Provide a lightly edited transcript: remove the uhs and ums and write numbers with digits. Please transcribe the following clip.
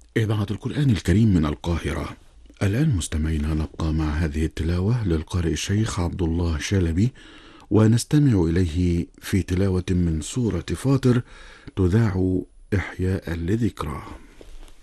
إذاعة القرآن الكريم من القاهرة. الآن مستمعينا نبقى مع هذه التلاوة للقارئ الشيخ عبد الله شلبي، ونستمع إليه في تلاوة من سورة فاطر تذاع إحياء لذكراه.